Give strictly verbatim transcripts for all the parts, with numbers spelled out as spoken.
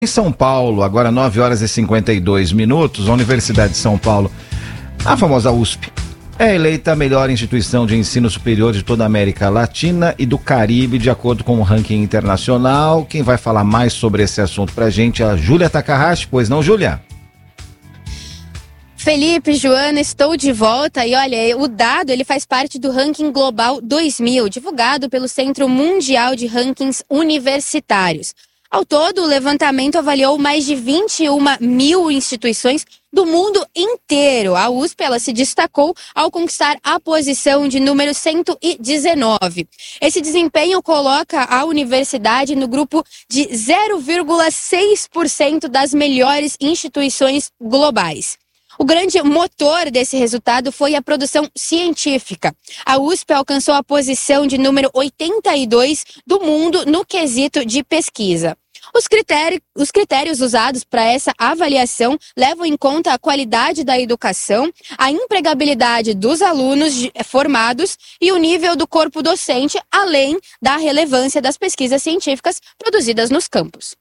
Em São Paulo, agora nove horas e cinquenta e dois minutos, a Universidade de São Paulo, a famosa U S P, é eleita a melhor instituição de ensino superior de toda a América Latina e do Caribe, de acordo com o ranking internacional. Quem vai falar mais sobre esse assunto pra gente é a Júlia Takahashi, pois não, Júlia? Felipe, Joana, estou de volta e olha, o dado ele faz parte do Ranking Global dois mil, divulgado pelo Centro Mundial de Rankings Universitários. Ao todo, o levantamento avaliou mais de vinte e uma mil instituições do mundo inteiro. A U S P ela se destacou ao conquistar a posição de número cento e dezenove. Esse desempenho coloca a universidade no grupo de zero vírgula seis por cento das melhores instituições globais. O grande motor desse resultado foi a produção científica. A U S P alcançou a posição de número oitenta e dois do mundo no quesito de pesquisa. Os critérios, os critérios usados para essa avaliação levam em conta a qualidade da educação, a empregabilidade dos alunos formados e o nível do corpo docente, além da relevância das pesquisas científicas produzidas nos campos.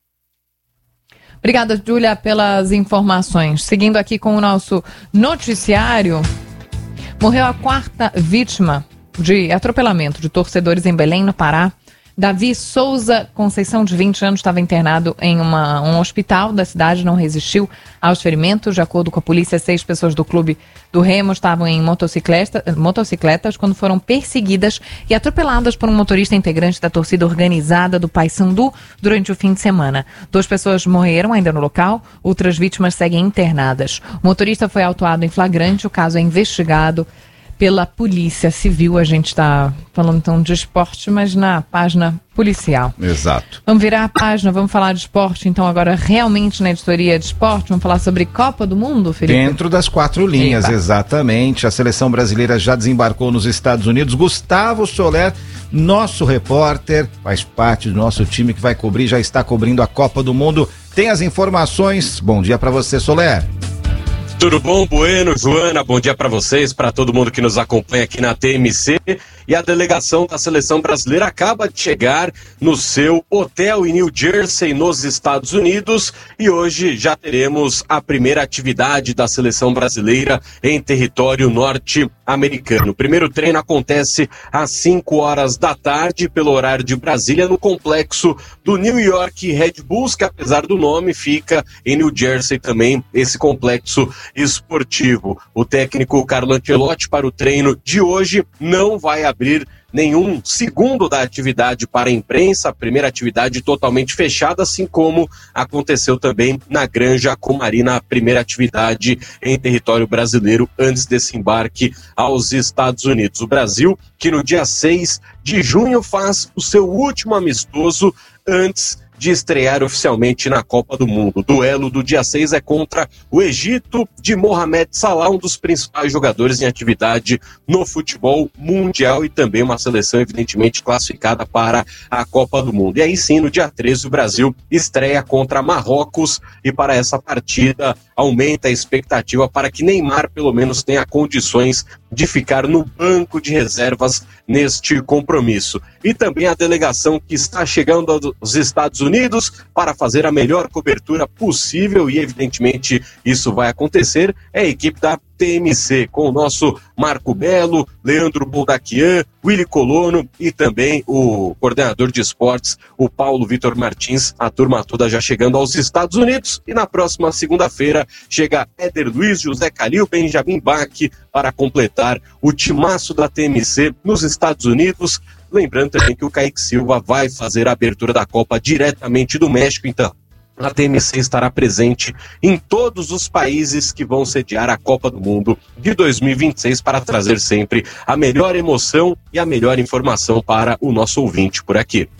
Obrigada, Júlia, pelas informações. Seguindo aqui com o nosso noticiário, morreu a quarta vítima de atropelamento de torcedores em Belém, no Pará. Davi Souza Conceição, de vinte anos, estava internado em uma, um hospital da cidade, não resistiu aos ferimentos. De acordo com a polícia, seis pessoas do clube do Remo estavam em motocicleta, motocicletas quando foram perseguidas e atropeladas por um motorista integrante da torcida organizada do Paysandu durante o fim de semana. Duas pessoas morreram ainda no local, outras vítimas seguem internadas. O motorista foi autuado em flagrante, o caso é investigado pela Polícia Civil. A gente está falando então de esporte, mas na página policial. Exato. Vamos virar a página, vamos falar de esporte, então agora realmente na editoria de esporte, vamos falar sobre Copa do Mundo, Felipe? Dentro das quatro linhas, Eita. Exatamente. A seleção brasileira já desembarcou nos Estados Unidos. Gustavo Soler, nosso repórter, faz parte do nosso time que vai cobrir, já está cobrindo a Copa do Mundo. Tem as informações. Bom dia para você, Soler. Tudo bom, Bueno, Joana, bom dia para vocês, para todo mundo que nos acompanha aqui na T M C. E a delegação da seleção brasileira acaba de chegar no seu hotel em New Jersey, nos Estados Unidos, e hoje já teremos a primeira atividade da seleção brasileira em território norte-americano. O primeiro treino acontece às cinco horas da tarde, pelo horário de Brasília, no complexo do New York Red Bulls, que apesar do nome fica em New Jersey também, esse complexo esportivo. O técnico Carlo Ancelotti, para o treino de hoje, não vai abrir nenhum segundo da atividade para a imprensa, a primeira atividade totalmente fechada, assim como aconteceu também na Granja Comari, a primeira atividade em território brasileiro antes desse embarque aos Estados Unidos. O Brasil, que no dia seis de junho faz o seu último amistoso antes de estrear oficialmente na Copa do Mundo. O duelo do dia seis é contra o Egito de Mohamed Salah, um dos principais jogadores em atividade no futebol mundial e também uma seleção evidentemente classificada para a Copa do Mundo. E aí sim, no dia treze, o Brasil estreia contra Marrocos e para essa partida aumenta a expectativa para que Neymar pelo menos tenha condições de ficar no banco de reservas neste compromisso. E também a delegação que está chegando aos Estados Unidos para fazer a melhor cobertura possível, e evidentemente isso vai acontecer, é a equipe da T M C, com o nosso Marco Belo, Leandro Boldaquian, Willy Colono e também o coordenador de esportes, o Paulo Vitor Martins, a turma toda já chegando aos Estados Unidos. E na próxima segunda-feira chega Éder Luiz, José Calil, Benjamin Bach para completar o timaço da T M C nos Estados Unidos. Lembrando também que o Kaique Silva vai fazer a abertura da Copa diretamente do México, então a T M C estará presente em todos os países que vão sediar a Copa do Mundo de dois mil e vinte e seis para trazer sempre a melhor emoção e a melhor informação para o nosso ouvinte por aqui.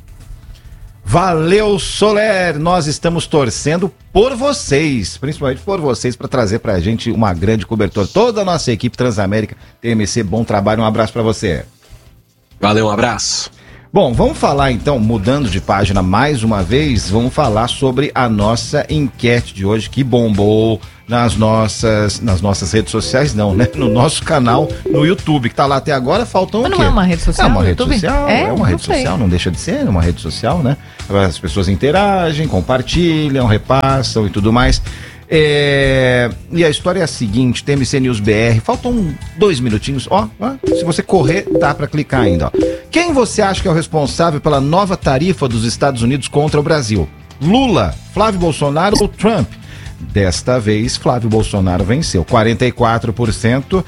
Valeu, Soler! Nós estamos torcendo por vocês, principalmente por vocês, para trazer pra gente uma grande cobertura. Toda a nossa equipe Transamérica, T M C, bom trabalho, um abraço para você. Valeu, um abraço. Bom, vamos falar então, mudando de página mais uma vez, vamos falar sobre a nossa enquete de hoje que bombou nas nossas, nas nossas redes sociais, não, né? No nosso canal no YouTube, que tá lá até agora, faltam Mas o quê? não é uma rede social? É uma rede YouTube? social, é, é uma rede sei. social, não deixa de ser, é uma rede social, né? As pessoas interagem, compartilham, repassam e tudo mais. É, e a história é a seguinte, T M C News B R, faltam dois minutinhos, ó, ó, se você correr, dá pra clicar ainda, ó. Quem você acha que é o responsável pela nova tarifa dos Estados Unidos contra o Brasil? Lula, Flávio Bolsonaro ou Trump? Desta vez, Flávio Bolsonaro venceu, quarenta e quatro por cento,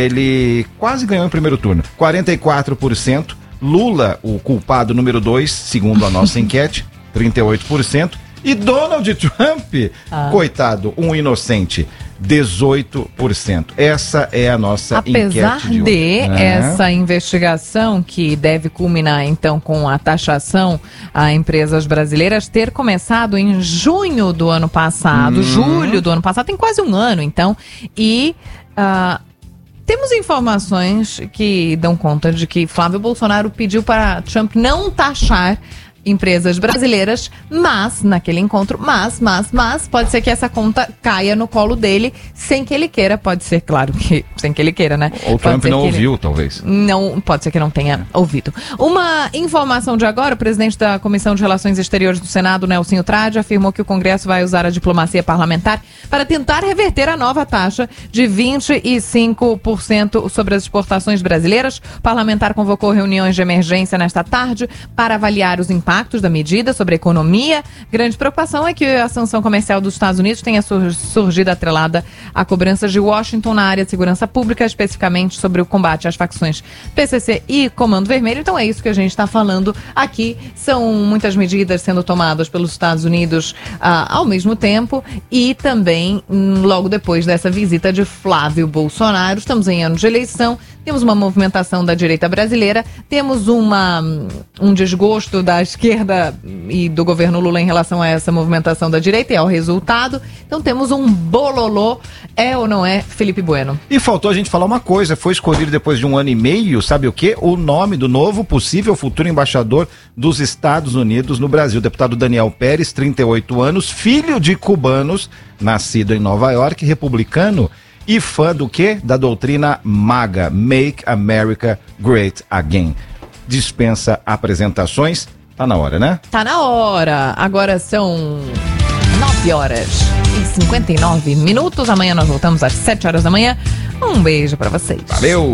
ele quase ganhou em primeiro turno, quarenta e quatro por cento, Lula, o culpado número dois, segundo a nossa enquete, trinta e oito por cento, e Donald Trump, ah. coitado, um inocente, dezoito por cento. Essa é a nossa Apesar enquete de, de hoje. essa é. investigação, que deve culminar então com a taxação a empresas brasileiras, ter começado em junho do ano passado, hum. julho do ano passado, tem quase um ano então, e uh, temos informações que dão conta de que Flávio Bolsonaro pediu para Trump não taxar empresas brasileiras, mas, naquele encontro, mas, mas, mas, pode ser que essa conta caia no colo dele sem que ele queira, pode ser, claro que sem que ele queira, né? Ou pode Trump não ouviu, ele... talvez. Não, pode ser que não tenha é. ouvido. Uma informação de agora, o presidente da Comissão de Relações Exteriores do Senado, Nelsinho Trade, afirmou que o Congresso vai usar a diplomacia parlamentar para tentar reverter a nova taxa de vinte e cinco por cento sobre as exportações brasileiras. O parlamentar convocou reuniões de emergência nesta tarde para avaliar os impactos da medida sobre a economia. Grande preocupação é que a sanção comercial dos Estados Unidos tenha surgido atrelada a cobranças de Washington na área de segurança pública, especificamente sobre o combate às facções P C C e Comando Vermelho. Então é isso que a gente está falando aqui. São muitas medidas sendo tomadas pelos Estados Unidos ah, ao mesmo tempo e também hum, logo depois dessa visita de Flávio Bolsonaro. Estamos em ano de eleição, temos uma movimentação da direita brasileira, temos uma, um desgosto da esquerda e do governo Lula em relação a essa movimentação da direita e ao resultado. Então temos um bololô, é ou não é, Felipe Bueno? E faltou a gente falar uma coisa, foi escolhido depois de um ano e meio, sabe o quê? O nome do novo possível futuro embaixador dos Estados Unidos no Brasil, deputado Daniel Pérez, trinta e oito anos, filho de cubanos, nascido em Nova York, republicano e fã do quê? Da doutrina MAGA, Make America Great Again. Dispensa apresentações. Tá na hora, né? Tá na hora. Agora são nove horas e cinquenta e nove minutos. Amanhã nós voltamos às sete horas da manhã. Um beijo pra vocês. Valeu!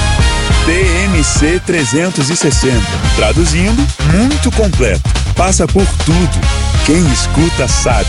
T M C trezentos e sessenta. Traduzindo, muito completo. Passa por tudo. Quem escuta sabe.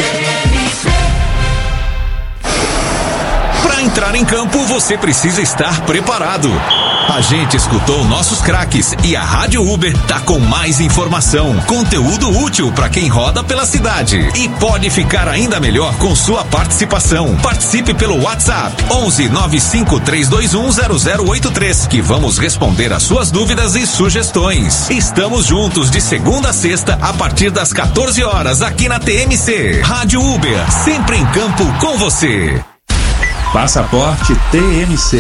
Para entrar em campo, você precisa estar preparado. A gente escutou nossos craques e a Rádio Uber tá com mais informação, conteúdo útil para quem roda pela cidade. E pode ficar ainda melhor com sua participação. Participe pelo WhatsApp onze nove cinco três dois um zero zero oito três, que vamos responder as suas dúvidas e sugestões. Estamos juntos de segunda a sexta a partir das quatorze horas aqui na T M C. Rádio Uber, sempre em campo com você. Passaporte T M C.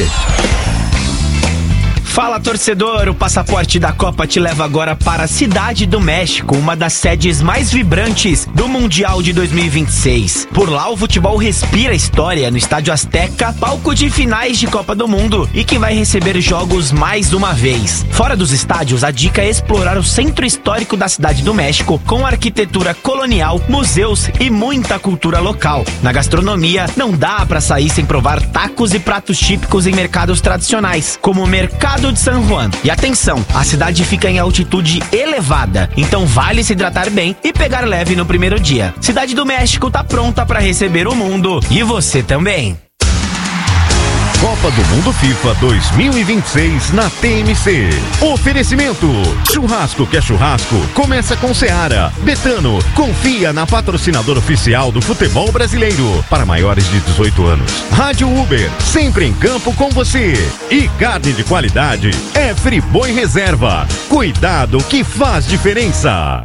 Fala, torcedor, o Passaporte da Copa te leva agora para a Cidade do México, uma das sedes mais vibrantes do Mundial de dois mil e vinte e seis. Por lá o futebol respira história no Estádio Azteca, palco de finais de Copa do Mundo e que vai receber jogos mais uma vez. Fora dos estádios, a dica é explorar o centro histórico da Cidade do México, com arquitetura colonial, museus e muita cultura local. Na gastronomia, não dá pra sair sem provar tacos e pratos típicos em mercados tradicionais, como o Mercado de San Juan. E atenção, a cidade fica em altitude elevada, então vale se hidratar bem e pegar leve no primeiro dia. Cidade do México tá pronta para receber o mundo e você também. Copa do Mundo FIFA dois mil e vinte e seis na T M C. Oferecimento: churrasco que é churrasco, começa com Seara. Betano, confia na patrocinadora oficial do futebol brasileiro. Para maiores de dezoito anos. Rádio Uber, sempre em campo com você. E carne de qualidade é Friboi Reserva. Cuidado que faz diferença.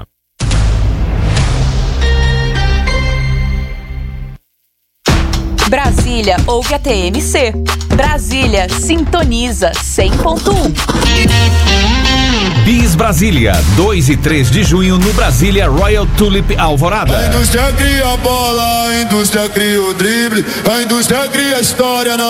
Brasília, ouve a T M C. Brasília, sintoniza cem ponto um. Bis Brasília, dois e três de junho no Brasília Royal Tulip Alvorada. A indústria cria a bola, a indústria cria o drible, a indústria cria a história. Não